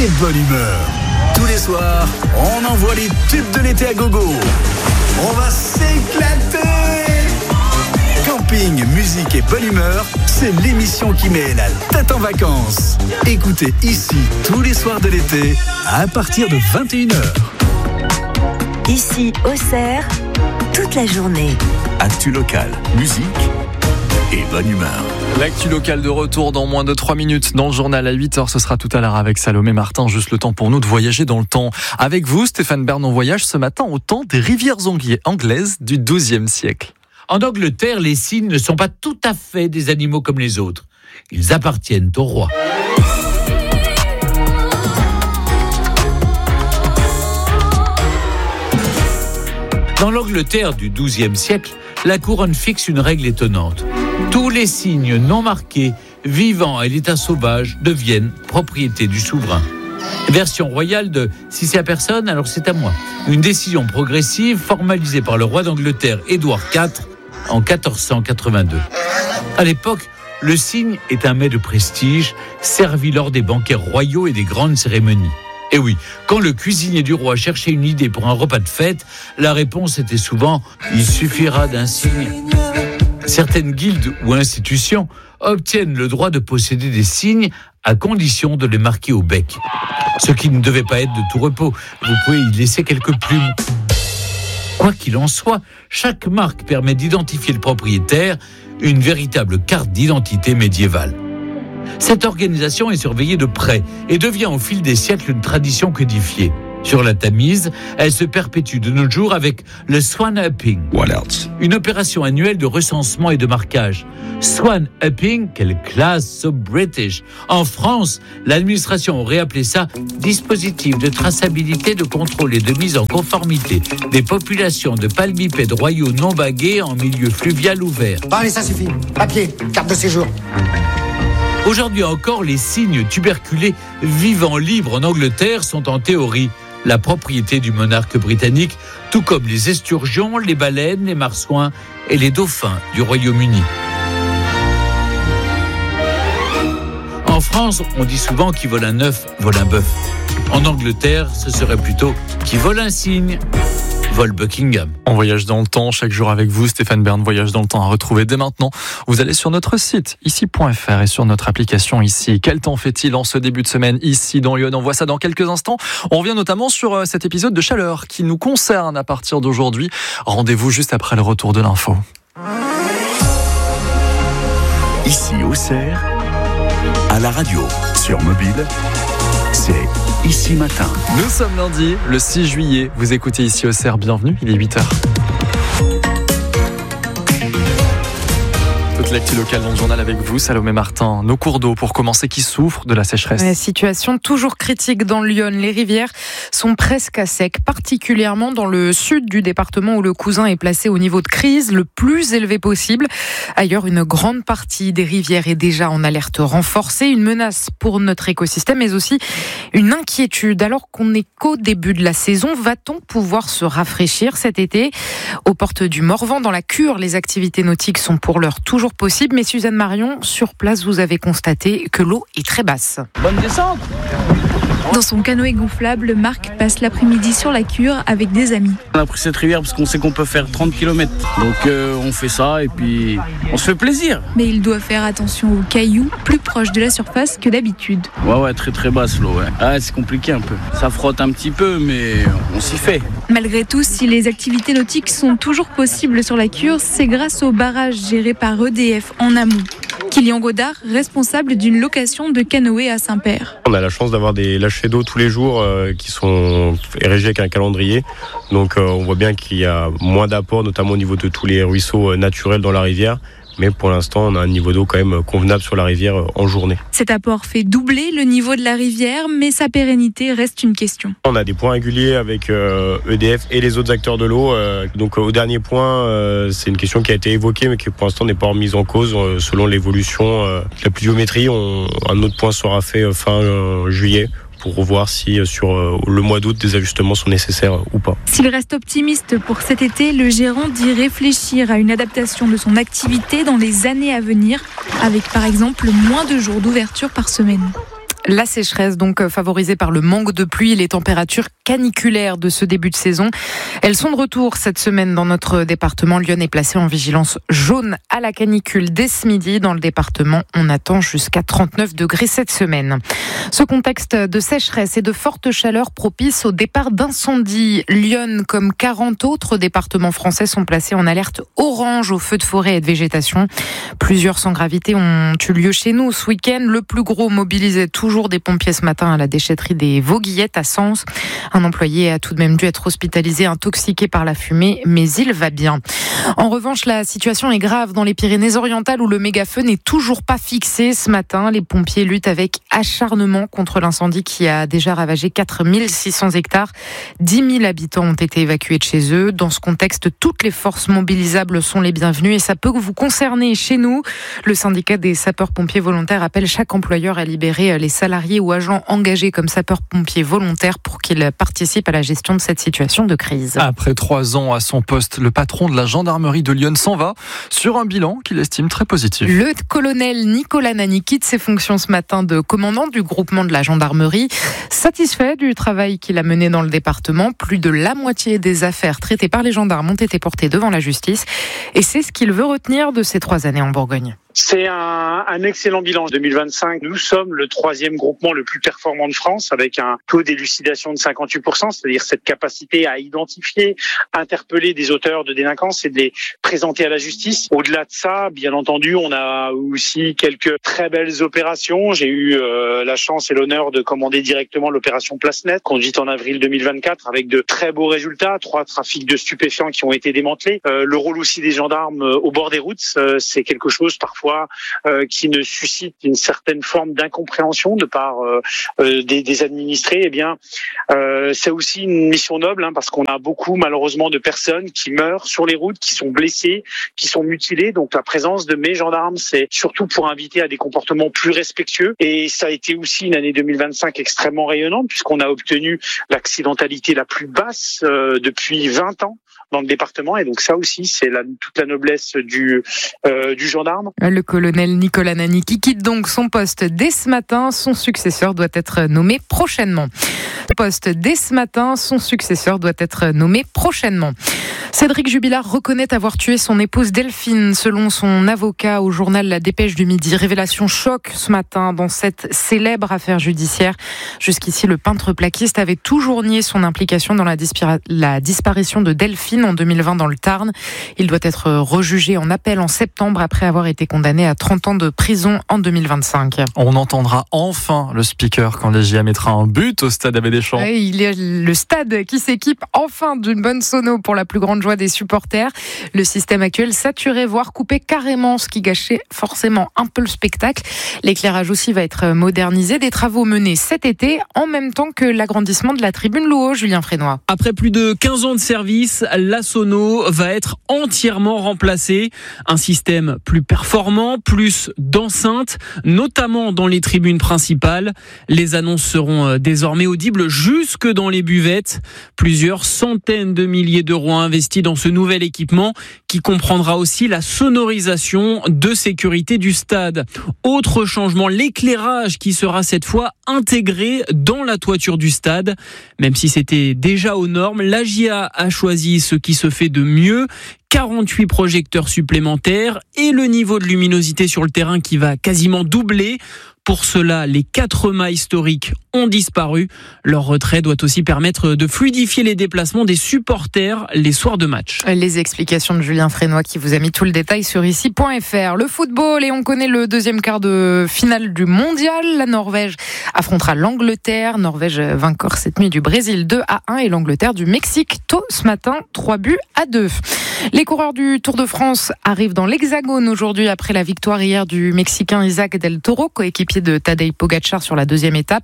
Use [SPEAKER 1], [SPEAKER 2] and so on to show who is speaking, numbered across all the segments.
[SPEAKER 1] et bonne humeur. Tous les soirs, on envoie les tubes de l'été à gogo. On va s'éclater. Camping, musique et bonne humeur, c'est l'émission qui met la tête en vacances. Écoutez ici tous les soirs de l'été à partir de 21h.
[SPEAKER 2] Ici, Auxerre, toute la journée.
[SPEAKER 1] Actu locale, musique et bonne humeur.
[SPEAKER 3] L'actu locale de retour dans moins de 3 minutes dans le journal à 8h. Ce sera tout à l'heure avec Salomé Martin. Juste le temps pour nous de voyager dans le temps. Avec vous, Stéphane Bern, on voyage ce matin au temps des rivières anglaises du XIIe siècle.
[SPEAKER 4] En Angleterre, les cygnes ne sont pas tout à fait des animaux comme les autres. Ils appartiennent au roi. Dans l'Angleterre du XIIe siècle, la couronne fixe une règle étonnante. Tous les cygnes non marqués, vivant à l'état sauvage, deviennent propriété du souverain. Version royale de « si c'est à personne, alors c'est à moi ». Une décision progressive formalisée par le roi d'Angleterre Édouard IV en 1482. À l'époque, le cygne est un mets de prestige, servi lors des banquets royaux et des grandes cérémonies. Et oui, quand le cuisinier du roi cherchait une idée pour un repas de fête, la réponse était souvent « il suffira d'un cygne ». Certaines guildes ou institutions obtiennent le droit de posséder des cygnes à condition de les marquer au bec. Ce qui ne devait pas être de tout repos. Vous pouvez y laisser quelques plumes. Quoi qu'il en soit, chaque marque permet d'identifier le propriétaire, une véritable carte d'identité médiévale. Cette organisation est surveillée de près et devient au fil des siècles une tradition codifiée. Sur la Tamise, elle se perpétue de nos jours avec le Swan Upping, une opération annuelle de recensement et de marquage. Swan Upping, quelle classe so British. En France, l'administration aurait appelé ça dispositif de traçabilité, de contrôle et de mise en conformité des populations de palmipèdes royaux non bagués en milieu fluvial ouvert.
[SPEAKER 5] Bon, allez, ça suffit. Papier, carte de séjour.
[SPEAKER 4] Aujourd'hui encore, les cygnes tuberculés vivant libres en Angleterre sont en théorie la propriété du monarque britannique, tout comme les esturgeons, les baleines, les marsouins et les dauphins du Royaume-Uni. En France, on dit souvent qui vole un œuf, vole un bœuf. En Angleterre, ce serait plutôt qui vole un cygne, vole Buckingham.
[SPEAKER 3] On voyage dans le temps chaque jour avec vous, Stéphane Bern. Voyage dans le temps à retrouver dès maintenant. Vous allez sur notre site ici.fr et sur notre application ici. Quel temps fait-il en ce début de semaine ici dans Lyon? On voit ça dans quelques instants. On revient notamment sur cet épisode de chaleur qui nous concerne à partir d'aujourd'hui. Rendez-vous juste après le retour de l'info.
[SPEAKER 1] Ici Auxerre, à la radio, sur mobile, c'est Ici Matin.
[SPEAKER 3] Nous sommes lundi, le 6 juillet. Vous écoutez ici Auxerre, bienvenue, il est 8h. Toute l'actu locale dans le journal avec vous, Salomé Martin. Nos cours d'eau, pour commencer, qui souffrent de la sécheresse.
[SPEAKER 6] La situation toujours critique dans le Lyon. Les rivières sont presque à sec, particulièrement dans le sud du département où le Cousin est placé au niveau de crise le plus élevé possible. Ailleurs, une grande partie des rivières est déjà en alerte renforcée. Une menace pour notre écosystème, mais aussi une inquiétude. Alors qu'on n'est qu'au début de la saison, va-t-on pouvoir se rafraîchir cet été? Aux portes du Morvan, dans la Cure, les activités nautiques sont pour l'heure toujours possible, mais Suzanne Marion, sur place, vous avez constaté que l'eau est très basse.
[SPEAKER 4] Bonne descente!
[SPEAKER 7] Dans son canoë gonflable, Marc passe l'après-midi sur la Cure avec des amis.
[SPEAKER 8] On a pris cette rivière parce qu'on sait qu'on peut faire 30 km. Donc on fait ça et puis on se fait plaisir.
[SPEAKER 7] Mais il doit faire attention aux cailloux, plus proches de la surface que d'habitude.
[SPEAKER 8] Ouais, très très basse l'eau. Ouais. Ah, c'est compliqué un peu. Ça frotte un petit peu, mais on s'y fait.
[SPEAKER 7] Malgré tout, si les activités nautiques sont toujours possibles sur la Cure, c'est grâce au barrage géré par EDF en amont. Kylian Godard, responsable d'une location de canoë à Saint-Père.
[SPEAKER 9] On a la chance d'avoir des lâchers d'eau tous les jours qui sont érigés avec un calendrier. Donc on voit bien qu'il y a moins d'apport, notamment au niveau de tous les ruisseaux naturels dans la rivière. Mais pour l'instant, on a un niveau d'eau quand même convenable sur la rivière en journée.
[SPEAKER 7] Cet apport fait doubler le niveau de la rivière, mais sa pérennité reste une question.
[SPEAKER 9] On a des points réguliers avec EDF et les autres acteurs de l'eau. Donc au dernier point, c'est une question qui a été évoquée, mais qui pour l'instant n'est pas remise en cause selon l'évolution de la pluviométrie. Un autre point sera fait fin juillet, pour revoir si sur le mois d'août des ajustements sont nécessaires ou pas.
[SPEAKER 7] S'il reste optimiste pour cet été, le gérant dit réfléchir à une adaptation de son activité dans les années à venir, avec par exemple moins de jours d'ouverture par semaine.
[SPEAKER 6] La sécheresse donc favorisée par le manque de pluie et les températures caniculaires de ce début de saison. Elles sont de retour cette semaine dans notre département. Lyon est placé en vigilance jaune à la canicule dès ce midi. Dans le département, on attend jusqu'à 39 degrés cette semaine. Ce contexte de sécheresse et de forte chaleur propice au départ d'incendies. Lyon, comme 40 autres départements français, sont placés en alerte orange aux feux de forêt et de végétation. Plusieurs sans gravité ont eu lieu chez nous ce week-end. Le plus gros mobilisait toujours des pompiers ce matin à la déchetterie des Vauguillettes à Sens. Un employé a tout de même dû être hospitalisé, intoxiqué par la fumée, mais il va bien. En revanche, la situation est grave dans les Pyrénées-Orientales où le méga-feu n'est toujours pas fixé. Ce matin, les pompiers luttent avec acharnement contre l'incendie qui a déjà ravagé 4600 hectares. 10 000 habitants ont été évacués de chez eux. Dans ce contexte, toutes les forces mobilisables sont les bienvenues et ça peut vous concerner. Chez nous, le syndicat des sapeurs-pompiers volontaires appelle chaque employeur à libérer les salariés ou agents engagés comme sapeurs-pompiers volontaires pour qu'ils participent à la gestion de cette situation de crise.
[SPEAKER 3] Après 3 ans à son poste, le patron de la gendarmerie de Lyon s'en va sur un bilan qu'il estime très positif.
[SPEAKER 6] Le colonel Nicolas Nani quitte ses fonctions ce matin de commandant du groupement de la gendarmerie. Satisfait du travail qu'il a mené dans le département, plus de la moitié des affaires traitées par les gendarmes ont été portées devant la justice. Et c'est ce qu'il veut retenir de ces 3 années en Bourgogne.
[SPEAKER 10] C'est un excellent bilan. 2025, nous sommes le 3e groupement le plus performant de France avec un taux d'élucidation de 58%, c'est-à-dire cette capacité à identifier, interpeller des auteurs de délinquance et de les présenter à la justice. Au-delà de ça, bien entendu, on a aussi quelques très belles opérations. J'ai eu la chance et l'honneur de commander directement l'opération Place Nette, conduite en avril 2024 avec de très beaux résultats. 3 trafics de stupéfiants qui ont été démantelés. Le rôle aussi des gendarmes au bord des routes, c'est quelque chose parfois qui ne suscite une certaine forme d'incompréhension de part des administrés. Eh bien, c'est aussi une mission noble parce qu'on a beaucoup malheureusement de personnes qui meurent sur les routes, qui sont blessées, qui sont mutilées. Donc la présence de mes gendarmes, c'est surtout pour inviter à des comportements plus respectueux. Et ça a été aussi une année 2025 extrêmement rayonnante puisqu'on a obtenu l'accidentalité la plus basse depuis 20 ans dans le département. Et donc ça aussi, c'est toute la noblesse du gendarme.
[SPEAKER 6] Le colonel Nicolas Nani qui quitte donc son poste dès ce matin. Son successeur doit être nommé prochainement. Cédric Jubilard reconnaît avoir tué son épouse Delphine. Selon son avocat au journal La Dépêche du Midi, révélation choc ce matin dans cette célèbre affaire judiciaire. Jusqu'ici, le peintre plaquiste avait toujours nié son implication dans la disparition de Delphine en 2020 dans le Tarn. Il doit être rejugé en appel en septembre après avoir été condamné à 30 ans de prison en 2025.
[SPEAKER 3] On entendra enfin le speaker quand les GIA mettra un but au stade Abbé Deschamps.
[SPEAKER 6] Oui, il y a le stade qui s'équipe enfin d'une bonne sono pour la plus grande joie des supporters. Le système actuel saturait, voire coupé carrément, ce qui gâchait forcément un peu le spectacle. L'éclairage aussi va être modernisé. Des travaux menés cet été en même temps que l'agrandissement de la tribune Louo. Julien Frénois.
[SPEAKER 11] Après plus de 15 ans de service, la sono va être entièrement remplacée. Un système plus performant, plus d'enceintes, notamment dans les tribunes principales. Les annonces seront désormais audibles jusque dans les buvettes. Plusieurs centaines de milliers d'euros investis dans ce nouvel équipement qui comprendra aussi la sonorisation de sécurité du stade. Autre changement, l'éclairage qui sera cette fois intégré dans la toiture du stade. Même si c'était déjà aux normes, la GIA a choisi ce qui se fait de mieux. 48 projecteurs supplémentaires et le niveau de luminosité sur le terrain qui va quasiment doubler. Pour cela, les 4 mâts historiques ont disparu. Leur retrait doit aussi permettre de fluidifier les déplacements des supporters les soirs de match.
[SPEAKER 6] Les explications de Julien Frénois qui vous a mis tout le détail sur ici.fr. Le football, et on connaît le deuxième quart de finale du mondial. La Norvège affrontera l'Angleterre. Norvège vainqueur cette nuit du Brésil 2-1 et l'Angleterre du Mexique tôt ce matin 3-2. Les coureurs du Tour de France arrivent dans l'Hexagone aujourd'hui après la victoire hier du Mexicain Isaac Del Toro, coéquipier de Tadej Pogacar sur la 2e étape.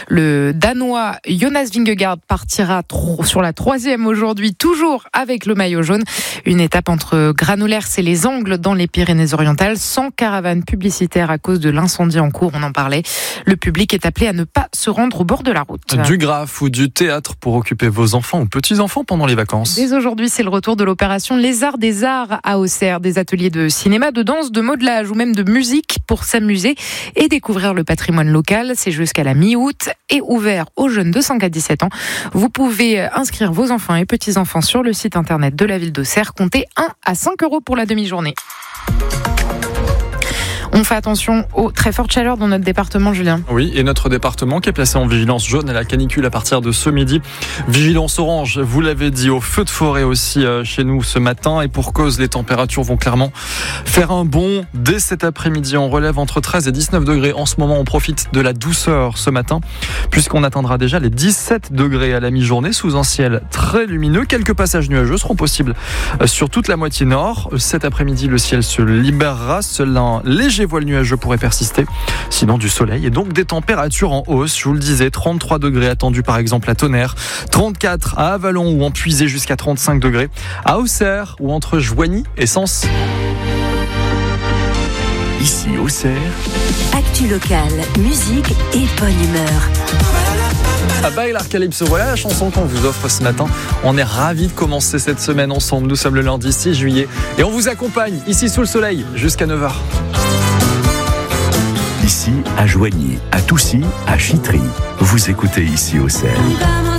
[SPEAKER 6] Le Danois Jonas Vingegaard partira sur la 3e aujourd'hui, toujours avec le maillot jaune. Une étape entre Granollers et les Angles dans les Pyrénées-Orientales, sans caravane publicitaire à cause de l'incendie en cours, on en parlait. Le public est appelé à ne pas se rendre au bord de la route.
[SPEAKER 3] Du graphe ou du théâtre pour occuper vos enfants ou petits-enfants pendant les vacances.
[SPEAKER 6] Dès aujourd'hui, c'est le retour de l'opération Les Arts des Arts à Auxerre, des ateliers de cinéma, de danse, de modelage ou même de musique pour s'amuser et découvrir le patrimoine local. C'est jusqu'à la mi-août et ouvert aux jeunes de 5 à 17 ans. Vous pouvez inscrire vos enfants et petits-enfants sur le site internet de la ville d'Auxerre. Comptez 1 à 5 € pour la demi-journée. On fait attention aux très fortes chaleurs dans notre département, Julien.
[SPEAKER 3] Oui, et notre département qui est placé en vigilance jaune à la canicule à partir de ce midi. Vigilance orange, vous l'avez dit, au feu de forêt aussi chez nous ce matin. Et pour cause, les températures vont clairement faire un bond. Dès cet après-midi, on relève entre 13 et 19 degrés. En ce moment, on profite de la douceur ce matin, puisqu'on atteindra déjà les 17 degrés à la mi-journée sous un ciel très lumineux. Quelques passages nuageux seront possibles sur toute la moitié nord. Cet après-midi, le ciel se libérera. Seul un léger voile nuageux pourrait persister, sinon du soleil et donc des températures en hausse. Je vous le disais, 33 degrés attendus par exemple à Tonnerre, 34 à Avallon ou en Puisée jusqu'à 35 degrés, à Auxerre ou entre Joigny et Sens.
[SPEAKER 1] Ici Auxerre,
[SPEAKER 2] actu locale, musique et bonne humeur.
[SPEAKER 3] Ah bah, l'Arcalypse, voilà la chanson qu'on vous offre ce matin. On est ravis de commencer cette semaine ensemble. Nous sommes le lundi 6 juillet et on vous accompagne ici sous le soleil jusqu'à 9h.
[SPEAKER 1] ici à Joigny, à Toussy, à Chitry. Vous écoutez ici Auxerre.